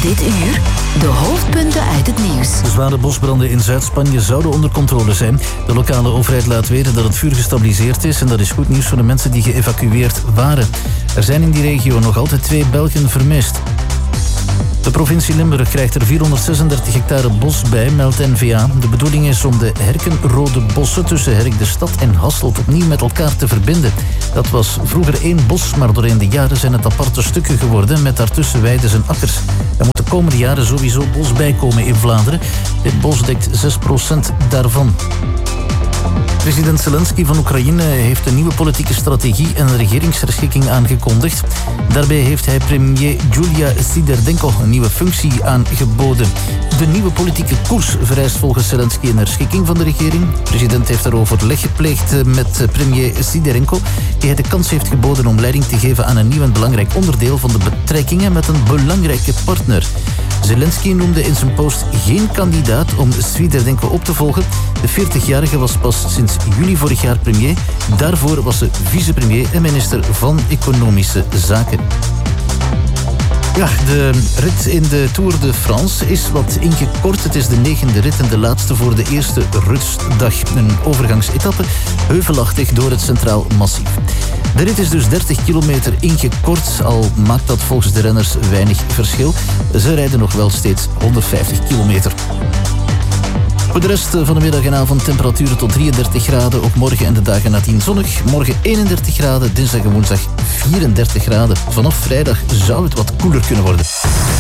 Dit uur de hoofdpunten uit het nieuws. De zware bosbranden in Zuid-Spanje zouden onder controle zijn. De lokale overheid laat weten dat het vuur gestabiliseerd is en dat is goed nieuws voor de mensen die geëvacueerd waren. Er zijn in die regio nog altijd 2 Belgen vermist. De provincie Limburg krijgt er 436 hectare bos bij, meldt NVA. De bedoeling is om de herkenrode bossen tussen Herk de Stad en Hasselt opnieuw met elkaar te verbinden. Dat was vroeger 1 bos, maar doorheen de jaren zijn het aparte stukken geworden met daartussen weiden en akkers. Er moet de komende jaren sowieso bos bijkomen in Vlaanderen. Dit bos dekt 6% daarvan. President Zelensky van Oekraïne heeft een nieuwe politieke strategie en een regeringsherschikking aangekondigd. Daarbij heeft hij premier Julia Siderdenko een nieuwe functie aangeboden. De nieuwe politieke koers vereist volgens Zelensky een herschikking van de regering. De president heeft daarover overleg gepleegd met premier Siderenko, die hij de kans heeft geboden om leiding te geven aan een nieuw en belangrijk onderdeel van de betrekkingen met een belangrijke partner. Zelensky noemde in zijn post geen kandidaat om Sviderdenko op te volgen. De 40-jarige was pas sinds juli vorig jaar premier. Daarvoor was ze vicepremier en minister van Economische Zaken. Ja, de rit in de Tour de France is wat ingekort. Het is de 9e rit en de laatste voor de eerste rustdag. Een overgangsetappe, heuvelachtig door het Centraal Massief. De rit is dus 30 kilometer ingekort, al maakt dat volgens de renners weinig verschil. Ze rijden nog wel steeds 150 kilometer. Voor de rest van de middag en avond temperaturen tot 33 graden. Ook morgen en de dagen nadien zonnig. Morgen 31 graden, dinsdag en woensdag 34 graden. Vanaf vrijdag zou het wat koeler kunnen worden.